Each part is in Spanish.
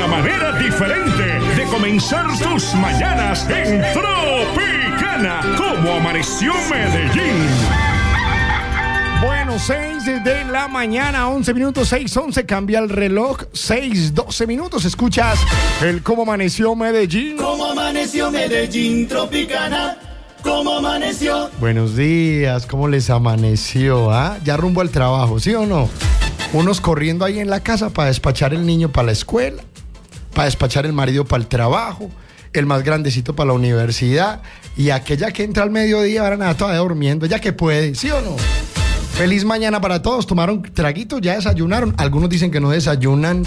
manera diferente de comenzar tus mañanas en Tropicana. ¿Cómo amaneció Medellín? Bueno, 6 de la mañana, 11 minutos, 6:11, cambia el reloj, 6:12 minutos, escuchas el ¿Cómo amaneció Medellín? ¿Cómo amaneció Medellín, Tropicana? ¿Cómo amaneció? Buenos días, ¿cómo les amaneció? Ya rumbo al trabajo, ¿sí o no? Unos corriendo ahí en la casa para despachar el niño para la escuela, para despachar el marido para el trabajo, el más grandecito para la universidad, y aquella que entra al mediodía, ahora nada, todavía durmiendo, ya que puede, ¿sí o no? Feliz mañana para todos. ¿Tomaron traguitos? ¿Ya desayunaron? Algunos dicen que no desayunan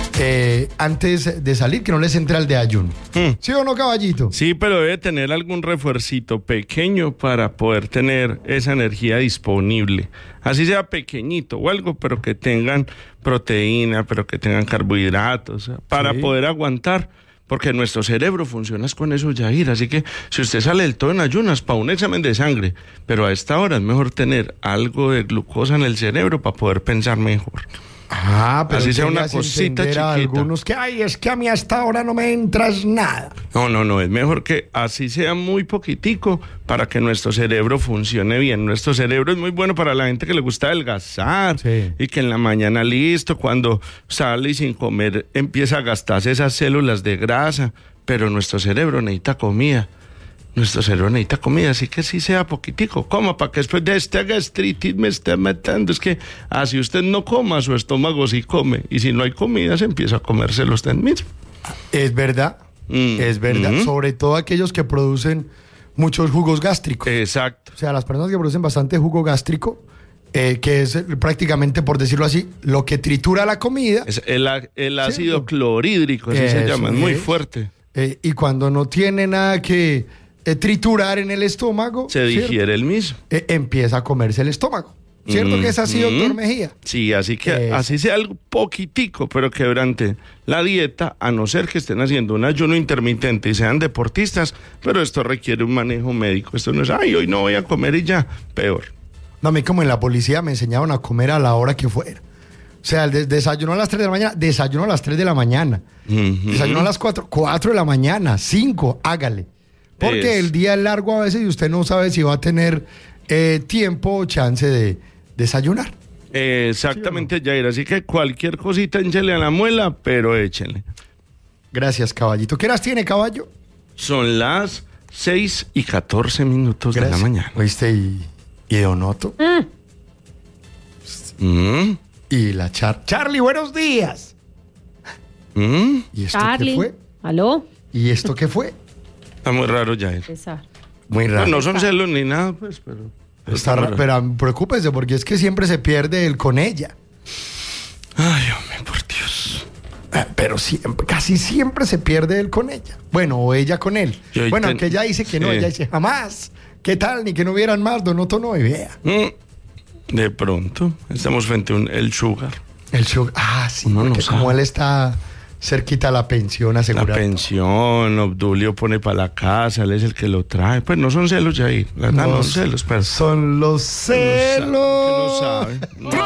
antes de salir, que no les entra el de ayuno. ¿Sí o no, caballito? Sí, pero debe tener algún refuercito pequeño para poder tener esa energía disponible. Así sea pequeñito o algo, pero que tengan proteína, pero que tengan carbohidratos, para poder aguantar. Porque nuestro cerebro funciona con eso, Yair. Así que si usted sale del todo en ayunas para un examen de sangre, pero a esta hora es mejor tener algo de glucosa en el cerebro para poder pensar mejor. Pero así sea una cosita chiquita. Algunos que, es que a mí hasta ahora no me entras nada. No, es mejor que así sea muy poquitico para que nuestro cerebro funcione bien. Nuestro cerebro es muy bueno para la gente que le gusta adelgazar, y que en la mañana listo, cuando sale y sin comer empieza a gastarse esas células de grasa, pero nuestro cerebro necesita comida. Así que sí sea poquitico, coma para que después de esta gastritis me esté matando. Es que así usted no coma, su estómago sí come, y si no hay comida se empieza a comérselo usted mismo. Es verdad, sobre todo aquellos que producen muchos jugos gástricos. Exacto. O sea, las personas que producen bastante jugo gástrico, que es prácticamente, por decirlo así, lo que tritura la comida. Es el ácido clorhídrico, así se llama, es muy fuerte. Y cuando no tiene nada que triturar en el estómago, se digiere el mismo. Empieza a comerse el estómago. ¿Cierto que es así, doctor Mejía? Sí, así que así sea algo poquitico, pero que durante la dieta, a no ser que estén haciendo un ayuno intermitente y sean deportistas, pero esto requiere un manejo médico. Esto no es, hoy no voy a comer y ya, peor. No, a mí como en la policía me enseñaron a comer a la hora que fuera. O sea, el desayuno a las 3 de la mañana, desayuno a las 3 de la mañana. Desayuno a las 4 de la mañana, 5, hágale. Porque el día es largo a veces y usted no sabe si va a tener tiempo o chance de desayunar. Exactamente, Jair. Así que cualquier cosita échele a la muela, pero échenle. Gracias, caballito. ¿Qué horas tiene, caballo? Son las 6:14 de la mañana. ¿Oíste? ¿Y Donoto? Y la Charlie, buenos días. ¿Y esto Charlie, qué fue? ¿Aló? ¿Y esto qué fue? Está muy raro, Jair. Muy raro. No son celos ni nada, pues, pero... Está raro. Pero preocúpese, porque es que siempre se pierde el con ella. Ay, hombre, por Dios. Pero casi siempre se pierde el con ella. Bueno, o ella con él. Bueno, aunque ella dice que no, ella dice jamás. ¿Qué tal? Ni que no hubieran más, Donoto no, y vea. De pronto, estamos frente a el Sugar. El Sugar, sí, porque como él está cerquita a la pensión asegurada. La pensión, Obdulio pone para la casa, él es el que lo trae. Pues no son celos, Jair. La verdad, no son celos, pero... Son los celos. No saben.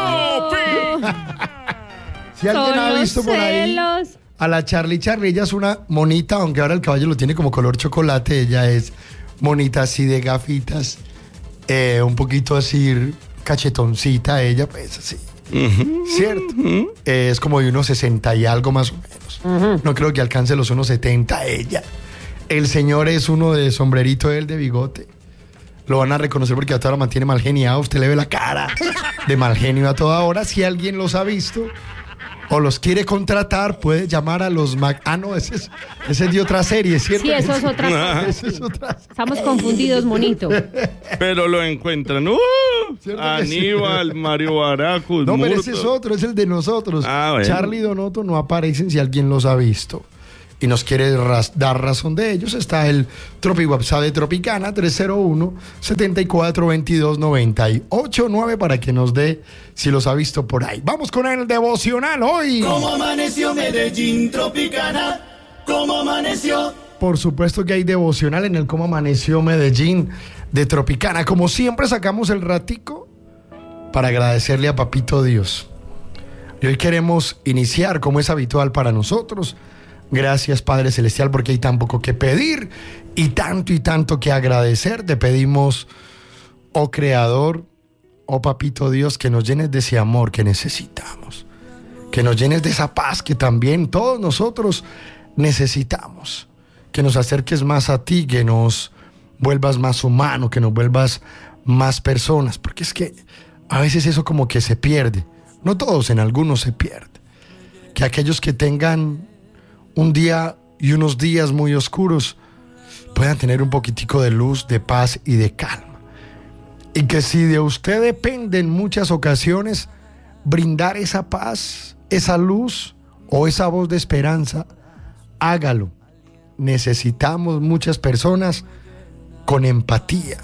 Si alguien ha visto por ahí a la Charlie, ella es una monita, aunque ahora el caballo lo tiene como color chocolate, ella es monita así de gafitas, un poquito así cachetoncita, ella pues así. ¿Cierto? Es como de unos 60 y algo más o menos. No creo que alcance los 1.70 ella. El señor es uno de sombrerito, él de bigote. Lo van a reconocer porque a toda hora mantiene mal geniado. Usted le ve la cara de mal genio a toda hora. Si alguien los ha visto o los quiere contratar, puede llamar a los no, ese es de otra serie, ¿cierto? Sí, eso es otra cosa. Estamos confundidos, monito. Pero lo encuentran. Aníbal, Mario Baracus. No, pero ese es otro, es el de nosotros. Bueno. Charlie y Donoto no aparecen si alguien los ha visto y nos quiere dar razón de ellos. Está el WhatsApp de Tropicana 301-7422-98-9 para que nos dé si los ha visto por ahí. Vamos con el devocional hoy. ¿Cómo amaneció Medellín, Tropicana? ¿Cómo amaneció? Por supuesto que hay devocional en el Cómo amaneció Medellín de Tropicana. Como siempre sacamos el ratico para agradecerle a Papito Dios. Y hoy queremos iniciar, como es habitual para nosotros, Gracias, Padre Celestial, porque hay tan poco que pedir y tanto que agradecer. Te pedimos, oh Creador, oh Papito Dios, que nos llenes de ese amor que necesitamos, que nos llenes de esa paz que también todos nosotros necesitamos, que nos acerques más a ti, que nos vuelvas más humano, que nos vuelvas más personas, porque es que a veces eso como que se pierde, no todos, en algunos se pierde, que aquellos que tengan un día y unos días muy oscuros puedan tener un poquitico de luz, de paz y de calma, y que si de usted depende en muchas ocasiones brindar esa paz, esa luz o esa voz de esperanza, hágalo. Necesitamos muchas personas con empatía,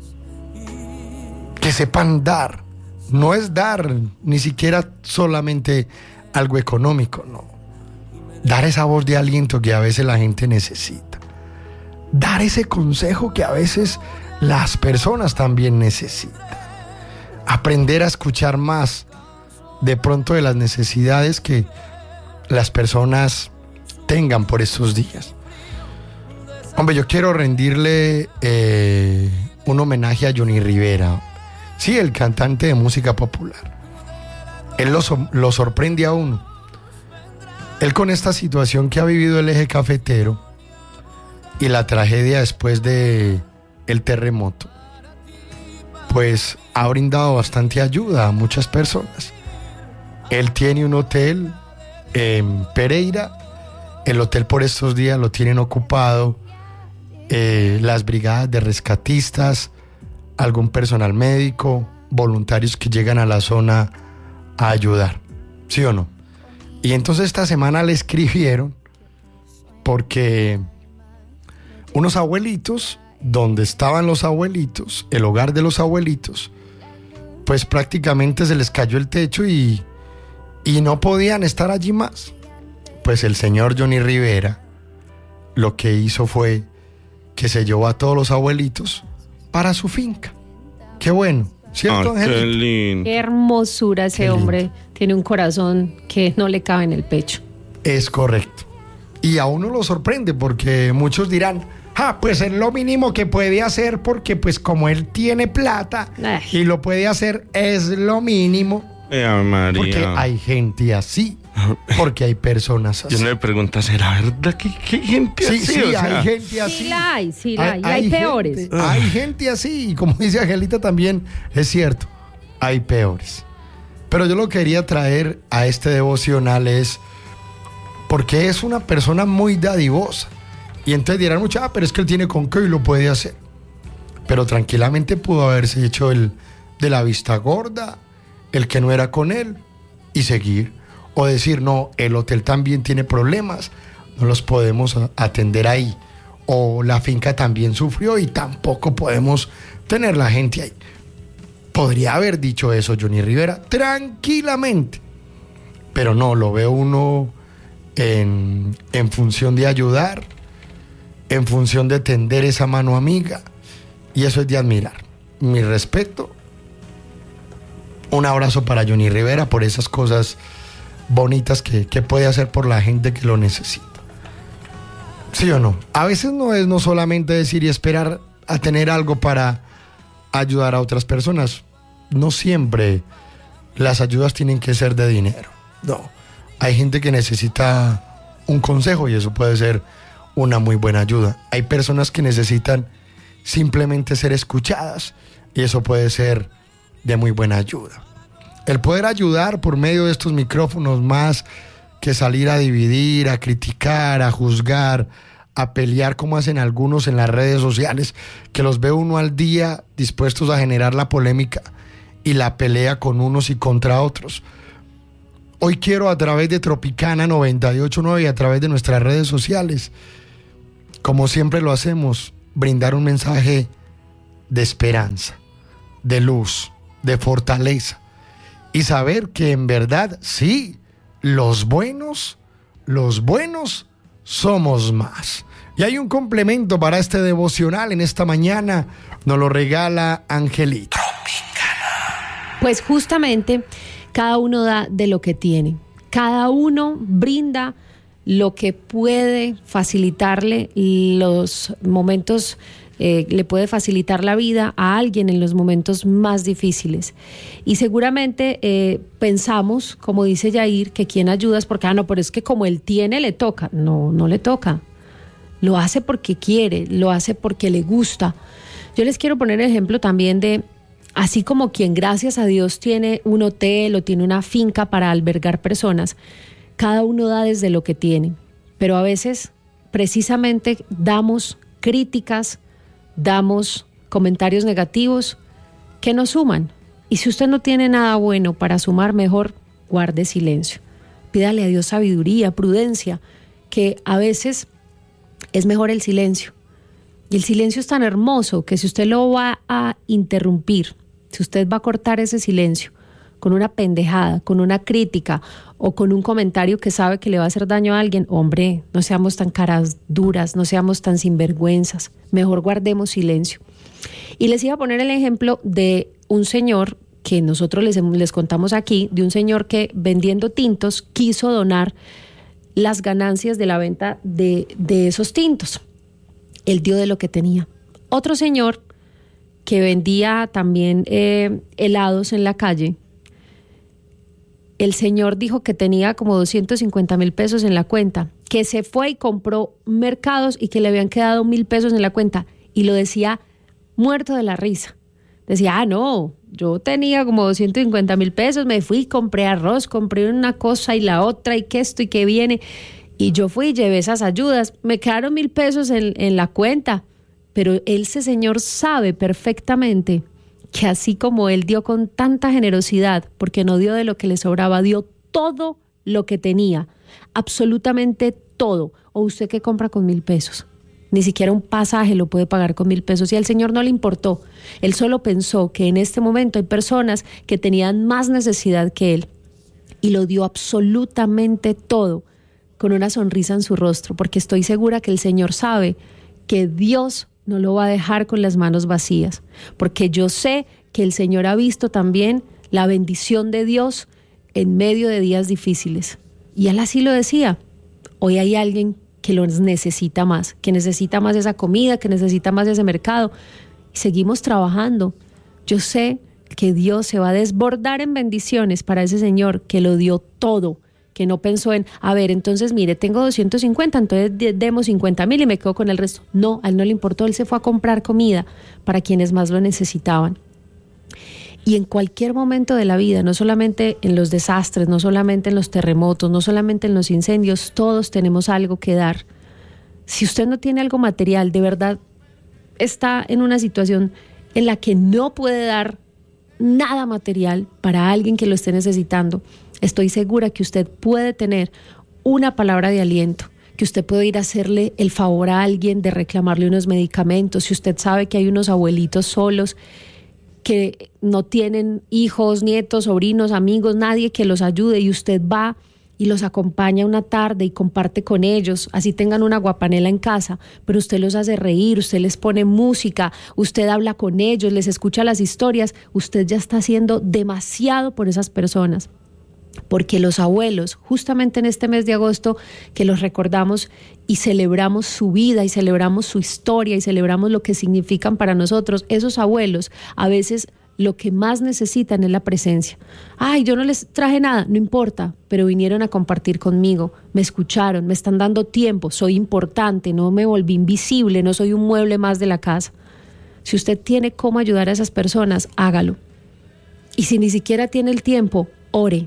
que sepan dar. No es dar ni siquiera solamente algo económico, no. Dar esa voz de aliento que a veces la gente necesita. Dar ese consejo que a veces las personas también necesitan. Aprender a escuchar más de pronto de las necesidades que las personas tengan por estos días. Hombre, yo quiero rendirle un homenaje a Johnny Rivera. Sí, el cantante de música popular. Él lo sorprende a uno. Él, con esta situación que ha vivido el eje cafetero y la tragedia después de el terremoto, pues ha brindado bastante ayuda a muchas personas. Él tiene un hotel en Pereira. El hotel por estos días lo tienen ocupado las brigadas de rescatistas, algún personal médico, voluntarios que llegan a la zona a ayudar, ¿sí o no? Y entonces esta semana le escribieron porque unos abuelitos, donde estaban los abuelitos, el hogar de los abuelitos, pues prácticamente se les cayó el techo y no podían estar allí más. Pues el señor Johnny Rivera lo que hizo fue que se llevó a todos los abuelitos para su finca. Qué bueno, ¿cierto, Angelita? Qué lindo. Qué hermosura ese hombre. Tiene un corazón que no le cabe en el pecho. Es correcto. Y a uno lo sorprende porque muchos dirán, pues es lo mínimo que puede hacer porque pues como él tiene plata y lo puede hacer, es lo mínimo. María. Porque hay gente así. Porque hay personas así. Yo me pregunto, ¿será verdad que hay gente así? Sí, hay gente así. Sí la hay. Hay peores. Hay gente así. Y como dice Angelita también, es cierto, hay peores. Pero yo lo quería traer a este devocional es porque es una persona muy dadivosa. Y entonces dirán mucho, pero es que él tiene con qué y lo puede hacer. Pero tranquilamente pudo haberse hecho el de la vista gorda, el que no era con él, y seguir. O decir, no, el hotel también tiene problemas, no los podemos atender ahí. O la finca también sufrió y tampoco podemos tener la gente ahí. Podría haber dicho eso Johnny Rivera tranquilamente. Pero no, lo ve uno en función de ayudar, en función de tender esa mano amiga. Y eso es de admirar. Mi respeto. Un abrazo para Johnny Rivera por esas cosas bonitas que puede hacer por la gente que lo necesita. ¿Sí o no? A veces no es no solamente decir y esperar a tener algo para ayudar a otras personas. No siempre las ayudas tienen que ser de dinero. No. Hay gente que necesita un consejo y eso puede ser una muy buena ayuda. Hay personas que necesitan simplemente ser escuchadas y eso puede ser de muy buena ayuda. El poder ayudar por medio de estos micrófonos más que salir a dividir, a criticar, a juzgar, a pelear como hacen algunos en las redes sociales, que los ve uno al día dispuestos a generar la polémica y la pelea con unos y contra otros. Hoy quiero, a través de Tropicana 98.9 y a través de nuestras redes sociales, como siempre lo hacemos, brindar un mensaje de esperanza, de luz, de fortaleza. Y saber que en verdad, sí, los buenos somos más. Y hay un complemento para este devocional en esta mañana. Nos lo regala Angelita. Pues justamente, cada uno da de lo que tiene. Cada uno brinda lo que puede facilitarle los momentos, le puede facilitar la vida a alguien en los momentos más difíciles. Y seguramente pensamos, como dice Yair, que quien ayuda es porque, pero es que como él tiene, le toca. No, no le toca. Lo hace porque quiere, lo hace porque le gusta. Yo les quiero poner el ejemplo también de, así como quien gracias a Dios tiene un hotel o tiene una finca para albergar personas, cada uno da desde lo que tiene. Pero a veces precisamente damos críticas, damos comentarios negativos que nos suman. Y si usted no tiene nada bueno para sumar, mejor guarde silencio. Pídale a Dios sabiduría, prudencia, que a veces es mejor el silencio. Y el silencio es tan hermoso que si usted lo va a interrumpir, si usted va a cortar ese silencio con una pendejada, con una crítica o con un comentario que sabe que le va a hacer daño a alguien, hombre, no seamos tan caras duras, no seamos tan sinvergüenzas, mejor guardemos silencio. Y les iba a poner el ejemplo de un señor que nosotros les contamos aquí, de un señor que vendiendo tintos quiso donar las ganancias de la venta de esos tintos. Él dio de lo que tenía. Otro señor que vendía también helados en la calle, el señor dijo que tenía como 250,000 pesos en la cuenta, que se fue y compró mercados y que le habían quedado 1,000 pesos en la cuenta, y lo decía muerto de la risa. Decía, no, yo tenía como 250,000 pesos, me fui, compré arroz, compré una cosa y la otra y que esto y que viene, y yo fui y llevé esas ayudas, me quedaron 1,000 pesos en la cuenta. Pero ese señor sabe perfectamente que así como él dio con tanta generosidad, porque no dio de lo que le sobraba, dio todo lo que tenía, absolutamente todo. O usted que compra con 1,000 pesos, ni siquiera un pasaje lo puede pagar con 1,000 pesos, y al señor no le importó. Él solo pensó que en este momento hay personas que tenían más necesidad que él, y lo dio absolutamente todo, con una sonrisa en su rostro, porque estoy segura que el Señor sabe que Dios no lo va a dejar con las manos vacías, porque yo sé que el Señor ha visto también la bendición de Dios en medio de días difíciles. Y él así lo decía, hoy hay alguien que lo necesita más, que necesita más esa comida, que necesita más ese mercado, y seguimos trabajando. Yo sé que Dios se va a desbordar en bendiciones para ese señor que lo dio todo, que no pensó en, entonces mire, tengo 250, entonces demos 50,000 y me quedo con el resto. No, a él no le importó, él se fue a comprar comida para quienes más lo necesitaban. Y en cualquier momento de la vida, no solamente en los desastres, no solamente en los terremotos, no solamente en los incendios, todos tenemos algo que dar. Si usted no tiene algo material, de verdad está en una situación en la que no puede dar nada material para alguien que lo esté necesitando, estoy segura que usted puede tener una palabra de aliento, que usted puede ir a hacerle el favor a alguien de reclamarle unos medicamentos. Si usted sabe que hay unos abuelitos solos que no tienen hijos, nietos, sobrinos, amigos, nadie que los ayude, y usted va y los acompaña una tarde y comparte con ellos, así tengan una guapanela en casa, pero usted los hace reír, usted les pone música, usted habla con ellos, les escucha las historias, usted ya está haciendo demasiado por esas personas. Porque los abuelos, justamente en este mes de agosto que los recordamos y celebramos su vida y celebramos su historia y celebramos lo que significan para nosotros, esos abuelos a veces lo que más necesitan es la presencia. Yo no les traje nada, no importa, pero vinieron a compartir conmigo, me escucharon, me están dando tiempo, soy importante, no me volví invisible, no soy un mueble más de la casa. Si usted tiene cómo ayudar a esas personas, hágalo. Y si ni siquiera tiene el tiempo, ore.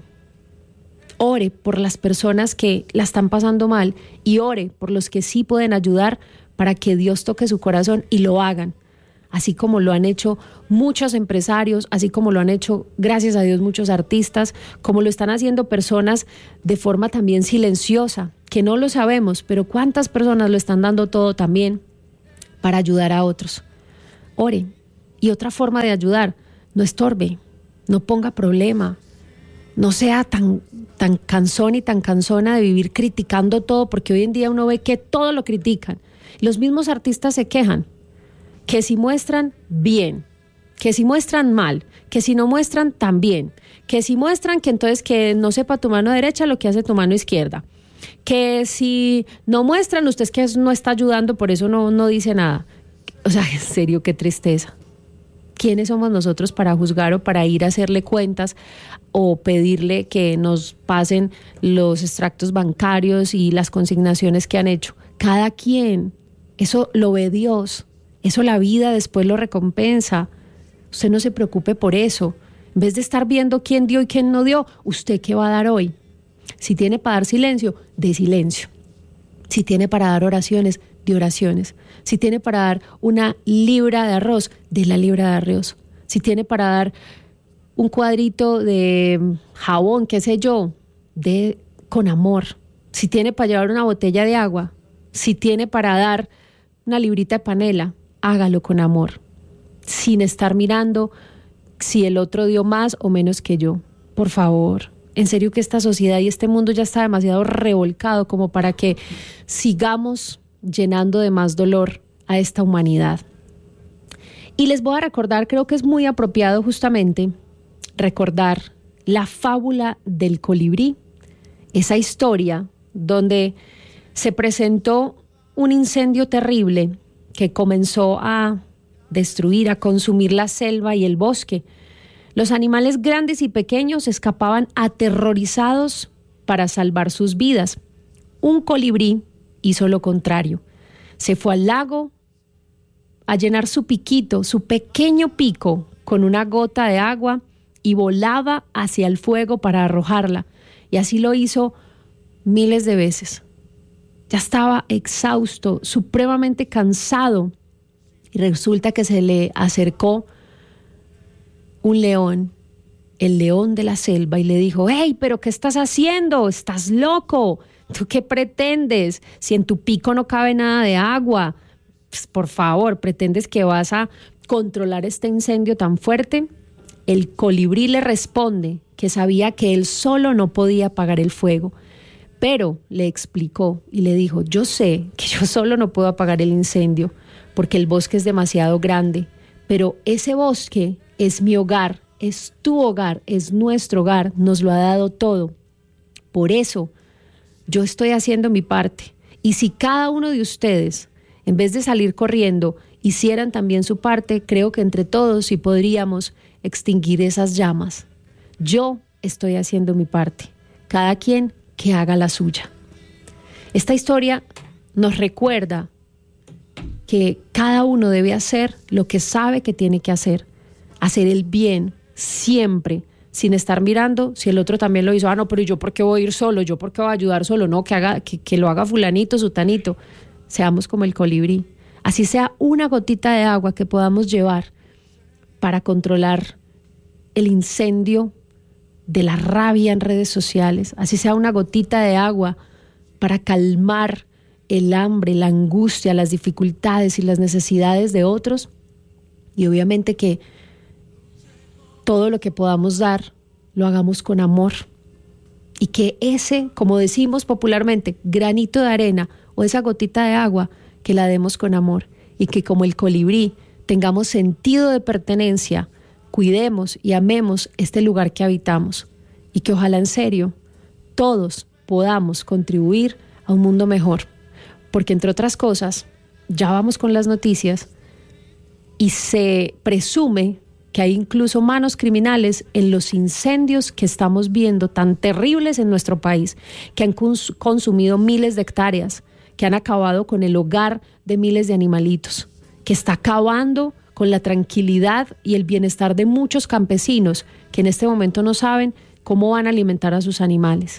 Ore por las personas que la están pasando mal y ore por los que sí pueden ayudar para que Dios toque su corazón y lo hagan. Así como lo han hecho muchos empresarios, así como lo han hecho, gracias a Dios, muchos artistas, como lo están haciendo personas de forma también silenciosa, que no lo sabemos, pero cuántas personas lo están dando todo también para ayudar a otros. Ore. Y otra forma de ayudar, no estorbe, no ponga problema. No sea tan cansón y tan cansona de vivir criticando todo, porque hoy en día uno ve que todo lo critican. Los mismos artistas se quejan, que si muestran, bien, que si muestran mal, que si no muestran, también, que si muestran, que entonces que no sepa tu mano derecha lo que hace tu mano izquierda, que si no muestran, usted es que no está ayudando, por eso no dice nada. O sea, en serio, qué tristeza. ¿Quiénes somos nosotros para juzgar o para ir a hacerle cuentas o pedirle que nos pasen los extractos bancarios y las consignaciones que han hecho? Cada quien, eso lo ve Dios, eso la vida después lo recompensa. Usted no se preocupe por eso. En vez de estar viendo quién dio y quién no dio, ¿usted qué va a dar hoy? Si tiene para dar silencio, dé silencio. Si tiene para dar oraciones, de oraciones. Si tiene para dar una libra de arroz, de la libra de arroz. Si tiene para dar un cuadrito de jabón, qué sé yo, de con amor. Si tiene para llevar una botella de agua, si tiene para dar una librita de panela, hágalo con amor, sin estar mirando si el otro dio más o menos que yo. Por favor, en serio que esta sociedad y este mundo ya está demasiado revolcado como para que sigamos llenando de más dolor a esta humanidad. Y les voy a recordar, creo que es muy apropiado justamente recordar la fábula del colibrí, esa historia donde se presentó un incendio terrible que comenzó a destruir, a consumir la selva y el bosque. Los animales grandes y pequeños escapaban aterrorizados para salvar sus vidas. Un colibrí hizo lo contrario. Se fue al lago a llenar su piquito, su pequeño pico, con una gota de agua y volaba hacia el fuego para arrojarla. Y así lo hizo miles de veces. Ya estaba exhausto, supremamente cansado. Y resulta que se le acercó un león, el león de la selva, y le dijo: «¡Hey, pero qué estás haciendo! ¡Estás loco! ¿Tú qué pretendes? Si en tu pico no cabe nada de agua, pues, por favor, ¿pretendes que vas a controlar este incendio tan fuerte?» El colibrí le responde que sabía que él solo no podía apagar el fuego, pero le explicó y le dijo: «Yo sé que yo solo no puedo apagar el incendio porque el bosque es demasiado grande, pero ese bosque es mi hogar, es tu hogar, es nuestro hogar, nos lo ha dado todo. Por eso yo estoy haciendo mi parte. Y si cada uno de ustedes, en vez de salir corriendo, hicieran también su parte, creo que entre todos sí podríamos extinguir esas llamas. Yo estoy haciendo mi parte. Cada quien que haga la suya». Esta historia nos recuerda que cada uno debe hacer lo que sabe que tiene que hacer el bien siempre, sin estar mirando si el otro también lo hizo. «Ah, no, pero yo por qué voy a ir solo, yo por qué voy a ayudar solo». No, que lo haga fulanito, sutanito. Seamos como el colibrí. Así sea una gotita de agua que podamos llevar para controlar el incendio de la rabia en redes sociales. Así sea una gotita de agua para calmar el hambre, la angustia, las dificultades y las necesidades de otros. Y obviamente que todo lo que podamos dar lo hagamos con amor. Y que ese, como decimos popularmente, granito de arena o esa gotita de agua, que la demos con amor. Y que como el colibrí tengamos sentido de pertenencia, cuidemos y amemos este lugar que habitamos. Y que ojalá en serio todos podamos contribuir a un mundo mejor. Porque entre otras cosas, ya vamos con las noticias y se presume que hay incluso manos criminales en los incendios que estamos viendo tan terribles en nuestro país, que han consumido miles de hectáreas, que han acabado con el hogar de miles de animalitos, que está acabando con la tranquilidad y el bienestar de muchos campesinos que en este momento no saben cómo van a alimentar a sus animales.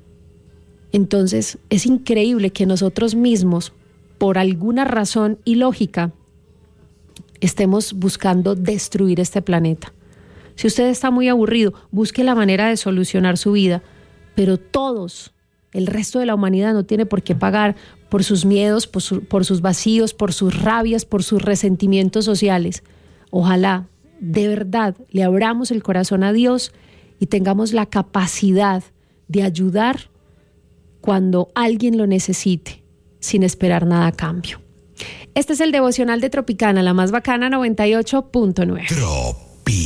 Entonces, es increíble que nosotros mismos, por alguna razón ilógica, estemos buscando destruir este planeta. Si usted está muy aburrido, busque la manera de solucionar su vida, pero todos, el resto de la humanidad no tiene por qué pagar por sus miedos, por sus vacíos, por sus rabias, por sus resentimientos sociales. Ojalá, de verdad, le abramos el corazón a Dios y tengamos la capacidad de ayudar cuando alguien lo necesite, sin esperar nada a cambio. Este es el devocional de Tropicana, la más bacana 98.9.